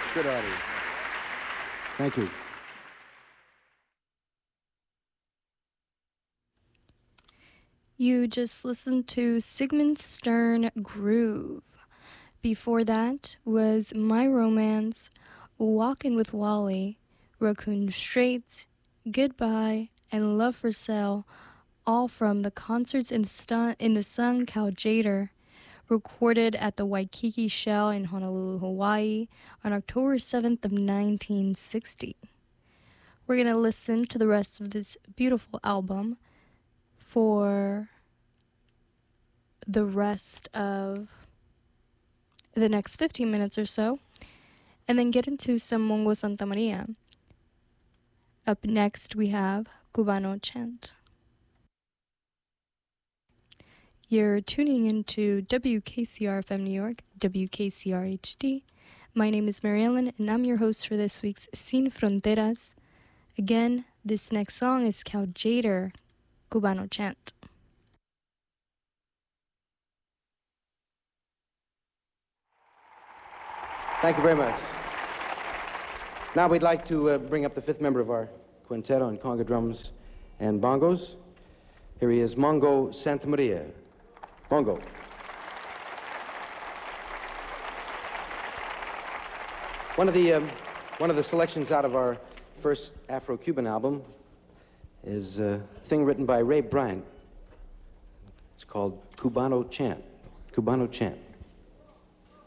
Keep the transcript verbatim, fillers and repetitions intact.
Good audience. Thank you. You just listened to Sigmund Stern Groove. Before that was My Romance, Walkin' with Wally, Raccoon Straits, Goodbye, and Love for Sale, all from the Concerts in the, Stun- in the Sun Cal Jader, recorded at the Waikiki Shell in Honolulu, Hawaii on October seventh of nineteen sixty. We're going to listen to the rest of this beautiful album for the rest of the next fifteen minutes or so, and then get into some Mongo Santa Maria. Up next, we have Cubano Chant. You're tuning into W K C R F M New York, W K C R H D. My name is Mary Ellen, and I'm your host for this week's Sin Fronteras. Again, this next song is Cal Jader, Cubano Chant. Thank you very much. Now we'd like to uh, bring up the fifth member of our quintet on conga drums and bongos. Here he is, Mongo Santa Maria. Mongo. One of the um, one of the selections out of our first Afro-Cuban album is a thing written by Ray Bryant. It's called Cubano Chant. Cubano Chant.